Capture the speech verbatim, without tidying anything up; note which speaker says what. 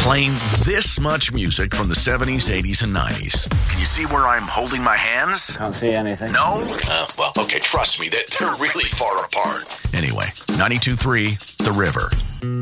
Speaker 1: playing this much music from the seventies, eighties, and nineties. Can you see where I'm holding my hands?
Speaker 2: Can't see anything.
Speaker 1: No? Uh, well, okay, trust me, that they're really far apart. Anyway, ninety-two point three, The River.